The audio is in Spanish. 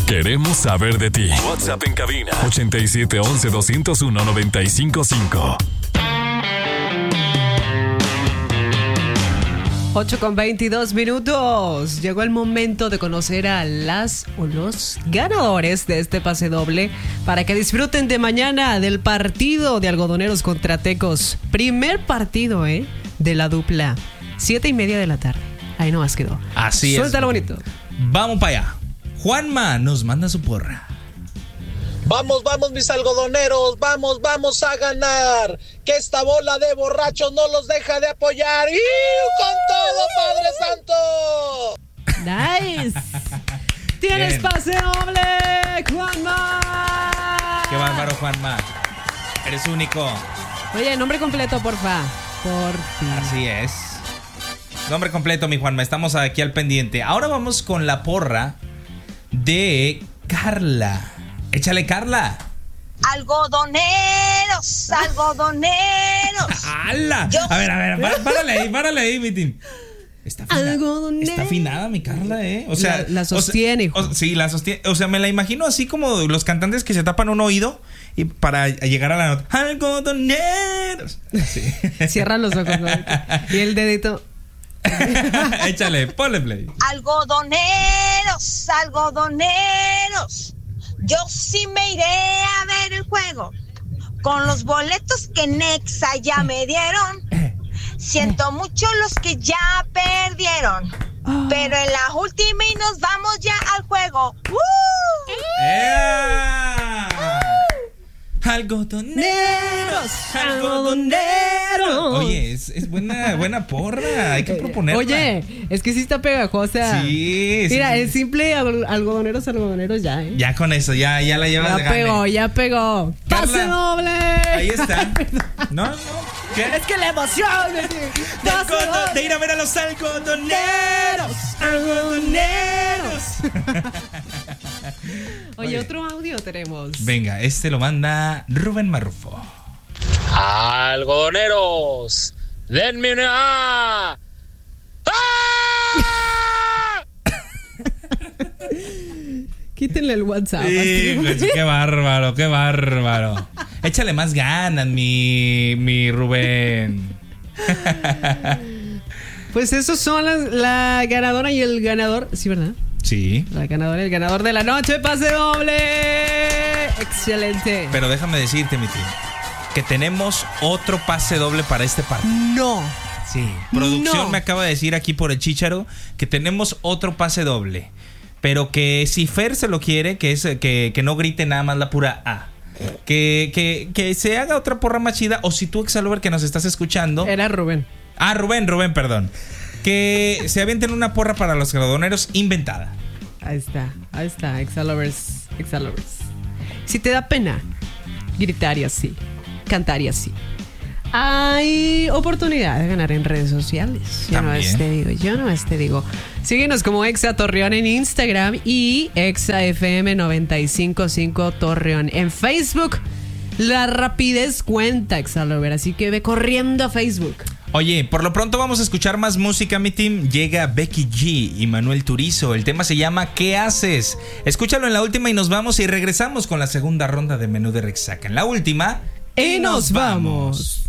Queremos saber de ti. WhatsApp en cabina 8711-201-955. 8:22. Llegó el momento de conocer a las o los ganadores de este pase doble para que disfruten de mañana del partido de Algodoneros contra Tecos. Primer partido, de la dupla. 7:30 de la tarde. Ahí nomás quedó. Así es. Suéltalo bonito. Vamos para allá. Juanma nos manda su porra. Vamos, mis algodoneros, vamos a ganar. Que esta bola de borrachos no los deja de apoyar. ¡Y con todo, Padre Santo! Nice. Tienes pase doble, Juanma. Qué bárbaro, Juanma. Eres único. Oye, nombre completo, porfa. Por ti. Así es. Nombre completo, mi Juanma. Estamos aquí al pendiente. Ahora vamos con la porra de Carla. Échale, Carla. Algodoneros. ¡Hala! A ver, párale ahí, mi team. Está afinada mi Carla, O sea, la sostiene. Sí, la sostiene. O sea, me la imagino así como los cantantes que se tapan un oído y para llegar a la nota. Algodoneros. Sí. Cierran los ojos, ¿no? Y el dedito. Échale, ponle play. Algodoneros. Yo sí me iré a ver el juego con los boletos que Nexa ya me dieron. Siento mucho los que ya perdieron, pero en la última y nos vamos ya al juego. Algodoneros. Oye, es buena porra. Hay que proponerla. Oye, es que sí está pegajosa. Sí. Mira, es simple, algodoneros ya, Ya con eso, ya la llevas de gane. Ya pegó. Carla, ¡Pase doble! Ahí está. No. ¿Qué? Es que la emoción de ir a ver a los algodoneros. Oye, otro audio tenemos. Venga, este lo manda Rubén Marrufo. Algodoneros, denme una. ¡Ah! Quítenle el WhatsApp. Sí, qué bárbaro. Échale más ganas, mi Rubén. Pues esos son la ganadora y el ganador. Sí, ¿verdad? Sí. La ganadora y el ganador de la noche. ¡Pase doble! Excelente. Pero déjame decirte, mi tío, que tenemos otro pase doble para este partido. No. Sí. Producción me acaba de decir aquí por el chícharo que tenemos otro pase doble. Pero que si Fer se lo quiere, que es que no grite nada más la pura A. Que se haga otra porra más chida. O si tú, Exalover, que nos estás escuchando. Era Rubén. Rubén, perdón. Que se avienten una porra para los algodoneros inventada. Ahí está, Exalovers. Si te da pena gritar y así, cantar y así, hay oportunidad de ganar en redes sociales. Yo no te digo. Síguenos como Exa Torreón en Instagram y Exa FM 955 Torreón en Facebook. La rapidez cuenta, Exalover, así que ve corriendo a Facebook. Oye, por lo pronto vamos a escuchar más música, mi team. Llega Becky G y Manuel Turizo. El tema se llama ¿Qué haces? Escúchalo en la última y nos vamos, y regresamos con la segunda ronda de Menú de Rexaca. En la última y nos vamos.